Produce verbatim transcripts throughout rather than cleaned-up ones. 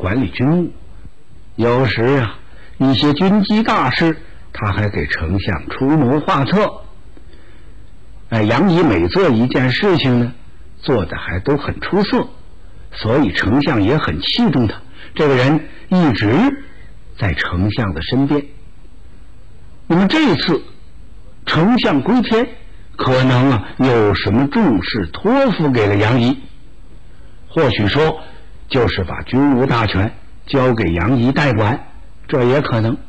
管理军务，有时啊，一些军机大事，他还给丞相出谋划策。哎，杨仪每做一件事情呢，做的还都很出色，所以丞相也很器重他。这个人一直在丞相的身边。那么这次丞相归天，可能啊有什么重事托付给了杨仪，或许说就是把军务大权交给杨仪代管，这也可能。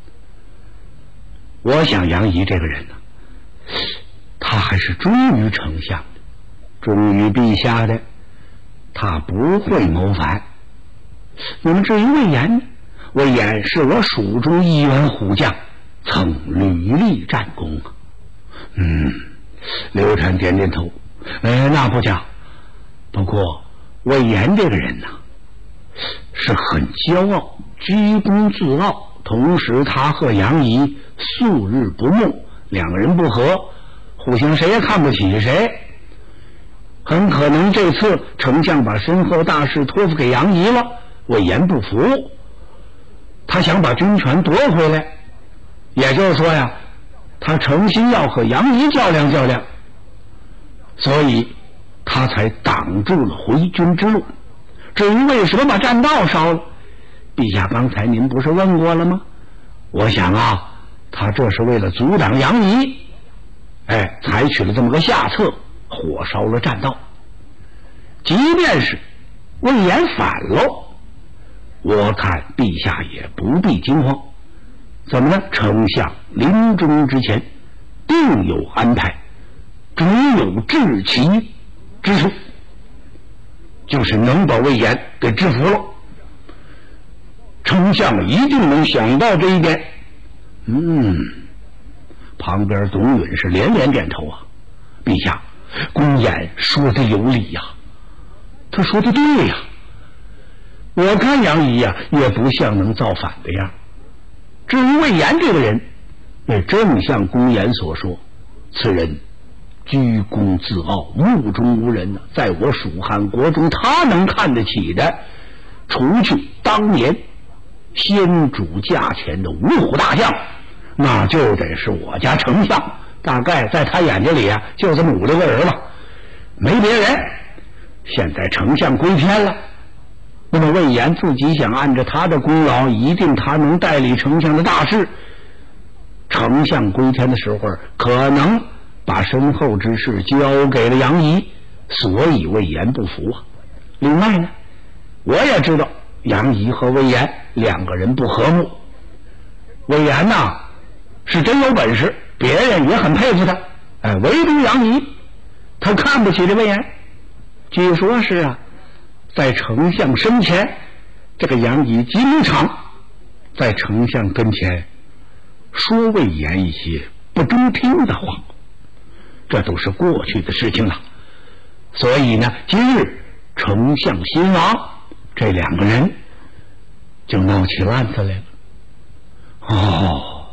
我想杨仪这个人呢，他还是忠于丞相的，忠于陛下的，他不会谋反。那么至于魏延呢？魏延是我蜀中一员虎将，曾屡立战功啊。嗯，刘禅点点头，哎，那不假。不过魏延这个人呢，是很骄傲，居功自傲，同时他和杨仪素日不睦，两个人不和，互相谁也看不起谁。很可能这次丞相把身后大事托付给杨仪了，魏延不服，他想把军权夺回来，也就是说呀，他诚心要和杨仪较量较量，所以他才挡住了回军之路。至于为什么把栈道烧了，陛下刚才您不是问过了吗？我想啊，他这是为了阻挡杨仪，哎，采取了这么个下策，火烧了栈道。即便是魏延反了，我看陛下也不必惊慌。怎么呢？丞相临终之前定有安排，只有治其之处，就是能把魏延给制服了。丞相一定能想到这一点。嗯，旁边董允是连连点头啊。陛下，公演说的有理呀、啊，他说的对呀、啊。我看杨仪呀、啊，也不像能造反的样。至于魏延这个人，也正像公言所说，此人居功自傲，目中无人呢、啊。在我蜀汉国中，他能看得起的，除去当年先主驾前的五虎大将，那就得是我家丞相。大概在他眼睛里啊，就这么五六个人了，没别人。现在丞相归天了，那么魏延自己想按着他的功劳，一定他能代理丞相的大事。丞相归天的时候，可能把身后之事交给了杨仪，所以魏延不服啊。另外呢，我也知道杨仪和魏延两个人不和睦。魏延呐，是真有本事，别人也很佩服他，哎，唯独杨仪，他看不起这魏延。据说是啊，在丞相生前，这个杨仪经常在丞相跟前说魏延一些不中听的话，这都是过去的事情了。所以呢，今日丞相新亡，这两个人就闹起乱子来了。哦，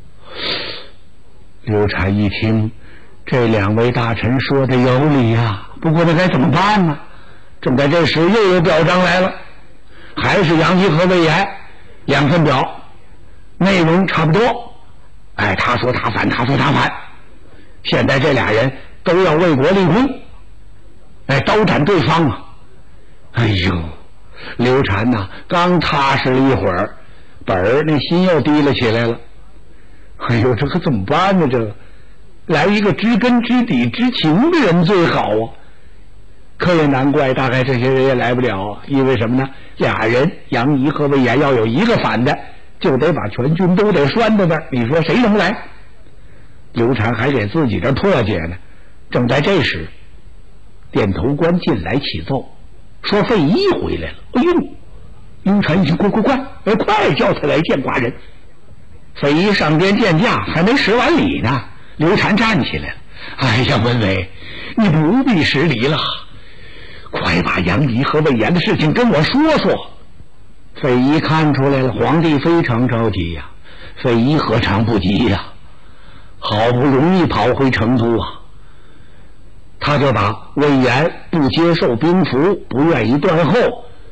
刘禅一听，这两位大臣说的有理啊，不过那该怎么办呢？正在这时，又有表彰来了，还是杨仪和魏延两份表，内容差不多。哎，他说他反，他说他反，现在这俩人都要为国立功，哎，刀斩对方啊！哎呦，刘禅呐、啊，刚踏实了一会儿，本儿那心又提了起来了。哎呦，这可怎么办呢？这个来一个知根知底知情的人最好啊！可也难怪，大概这些人也来不了，因为什么呢？俩人杨仪和魏延要有一个反的，就得把全军都得拴在那儿，你说谁能来？刘禅还给自己这破解呢。正在这时，点头官进来启奏，说费祎回来了。哎呦，刘禅一听，快快快，哎，快叫他来见寡人。费祎上边见驾，还没施完礼呢，刘禅站起来了。哎呀，文伟，你不必施礼了，快把杨仪和魏延的事情跟我说说。费祎看出来了，皇帝非常着急呀、啊，费祎何尝不急呀、啊？好不容易跑回成都啊，他就把魏延不接受兵符，不愿意断后，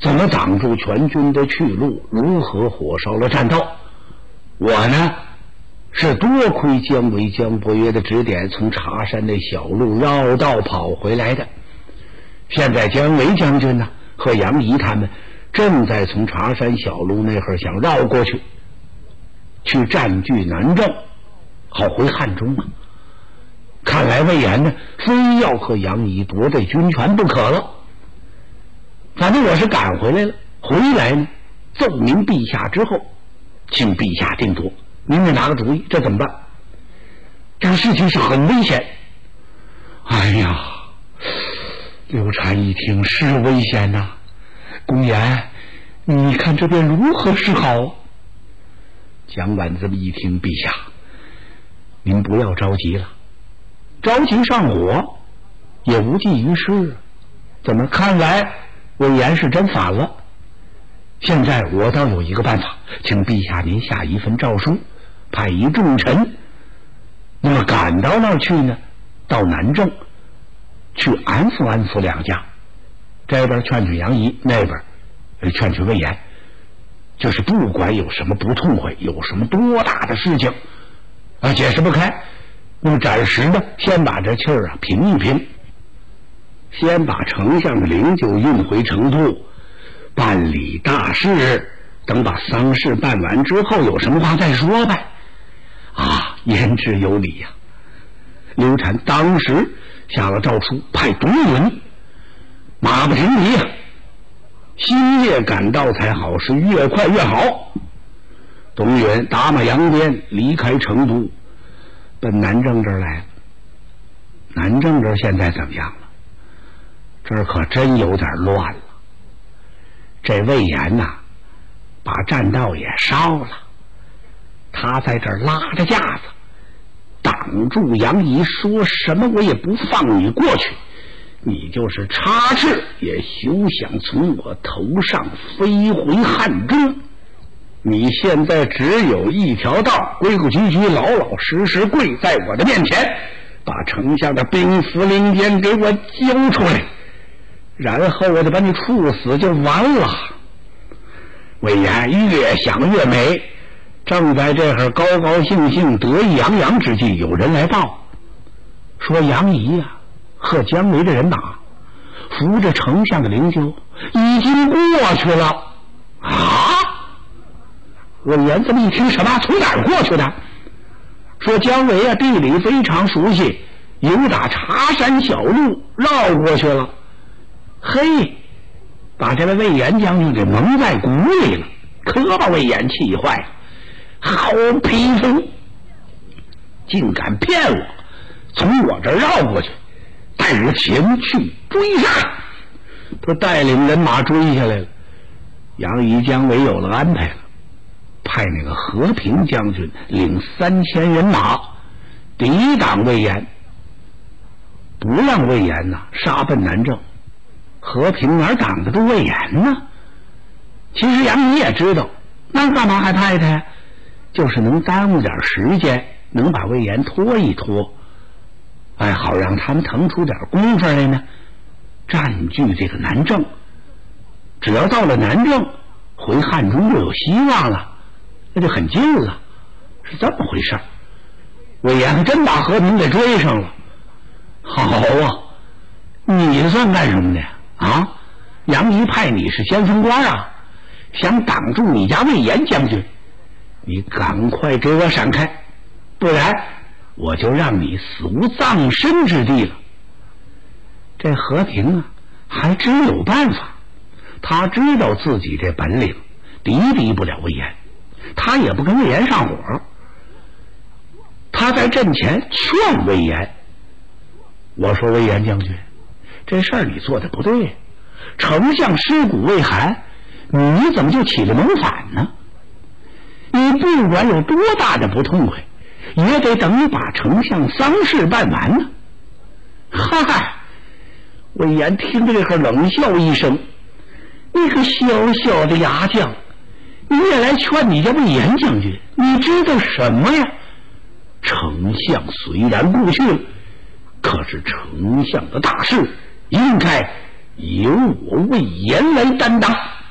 怎么挡住全军的去路，如何火烧了栈道。我呢是多亏姜维、姜伯约的指点，从茶山的小路绕道跑回来的。现在姜维将军呢和杨仪他们正在从茶山小路那会儿想绕过去，去占据南郑，好回汉中啊。看来魏延呢非要和杨仪夺这军权不可了。反正我是赶回来了，回来呢奏明陛下之后，请陛下定夺。您得拿个主意，这怎么办？这个事情是很危险。哎呀，刘禅一听是危险呐、啊，公言，你看这便如何是好？蒋琬这么一听，陛下，您不要着急了，着急上火也无济于事。怎么看来魏延是真反了？现在我倒有一个办法，请陛下您下一份诏书，派一重臣，那么赶到那儿去呢，到南郑去安抚安抚两家，这边劝劝杨仪，那边劝劝魏延，就是不管有什么不痛快，有什么多大的事情啊解释不开，那么暂时呢先把这气儿啊平一平，先把丞相的灵柩运回成都办理大事，等把丧事办完之后有什么话再说呗。啊，言之有理呀、啊！刘禅当时下了诏书，派董允马不停蹄呀，星夜赶到才好，是越快越好。董允打马扬鞭离开成都，奔南郑这儿来了。南郑这儿现在怎么样了？这儿可真有点乱了。这魏延呐、啊，把栈道也烧了，他在这儿拉着架子，挡住杨仪，说什么我也不放你过去，你就是插翅也休想从我头上飞回汉中。你现在只有一条道，规规矩矩老老实实跪在我的面前，把丞相的兵符令箭给我交出来，然后我就把你处死就完了。魏延越想越美，正在这会儿高高兴兴得意洋洋之际，有人来报说杨仪啊和姜维的人马扶着丞相的灵柩已经过去了。啊！魏延这么一听，什么？从哪儿过去的？说姜维啊地理非常熟悉，由打茶山小路绕过去了。嘿，把这位魏延将军给蒙在鼓里了，可把魏延气坏了。好匹夫，竟敢骗我，从我这儿绕过去，带我前去追杀。他带领人马追下来了。杨仪、姜维有了安排了，派那个和平将军领三千人马抵挡魏延，不让魏延呐、啊、杀奔南郑。和平哪挡得住魏延呢？其实杨仪也知道，那干嘛还派他呀？就是能耽误点时间，能把魏延拖一拖，哎，好让他们腾出点功夫来呢，占据这个南郑。只要到了南郑，回汉中就有希望了，那就很近了，是这么回事。魏延还真把和平给追上了。好啊，你算干什么的啊？杨仪派你是先锋官啊，想挡住你家魏延将军，你赶快给我闪开，不然我就让你死无葬身之地了。这和平啊还真有办法，他知道自己这本领敌敌不了魏延，他也不跟魏延上火，他在阵前劝魏延，我说魏延将军，这事儿你做的不对，丞相尸骨未寒，你怎么就起了谋反呢？你不管有多大的不痛快，也得等你把丞相丧事办完呢。嗨，魏延听着这个冷笑一声，你个小小的牙将，你也来劝你家魏延将军，你知道什么呀？丞相虽然故去了，可是丞相的大事应该由我魏延来担当。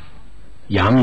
杨